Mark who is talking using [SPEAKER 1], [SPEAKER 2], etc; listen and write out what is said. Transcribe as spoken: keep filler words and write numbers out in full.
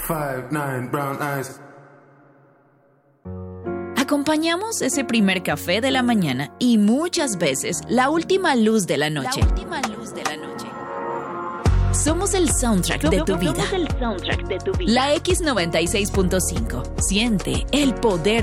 [SPEAKER 1] five, nine, brown eyes.
[SPEAKER 2] Acompañamos ese primer café de la mañana y muchas veces la última luz de la noche. La última luz de la noche. Somos el soundtrack de tu vida.
[SPEAKER 3] Somos el soundtrack de tu vida.
[SPEAKER 2] La X noventa y seis punto cinco. Siente el poder